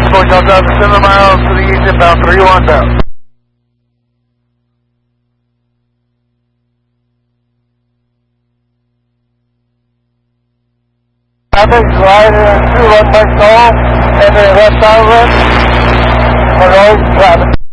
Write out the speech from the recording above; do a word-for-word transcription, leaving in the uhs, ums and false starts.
Going out seven miles to the east, inbound three one down. Traffic right in two runway stall, and then left side run. For those traffic.